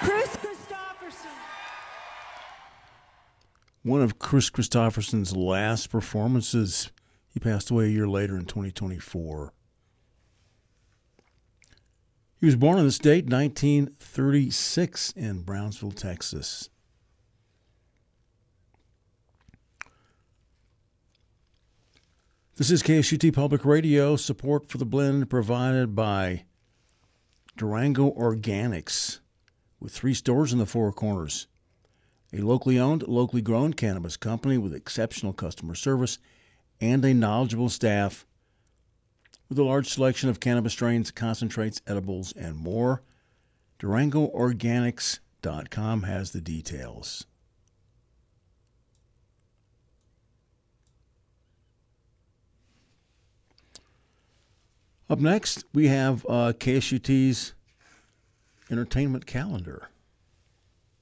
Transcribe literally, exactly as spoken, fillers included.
Chris Christopherson. One of Chris Christopherson's last performances. He passed away a year later in twenty twenty-four. He was born on this date, nineteen thirty-six, in Brownsville, Texas. This is K S U T Public Radio. Support for the blend provided by Durango Organics, with three stores in the Four Corners. A locally owned, locally grown cannabis company with exceptional customer service and a knowledgeable staff with a large selection of cannabis strains, concentrates, edibles, and more. Durango Organics dot com has the details. Up next, we have uh, K S U T's entertainment calendar.